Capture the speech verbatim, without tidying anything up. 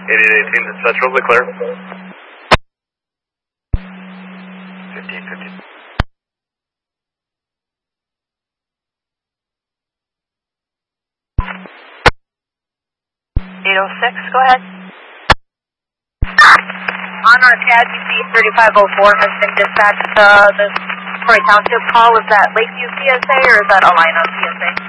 eighty-eight eighteen, dispatch, roll the clear. fifteen fifteen. eight oh six, go ahead. On our C A D, U C thirty-five oh four has been dispatched. Uh, the Troy Township call, is that Lakeview C S A or is that Alina C S A?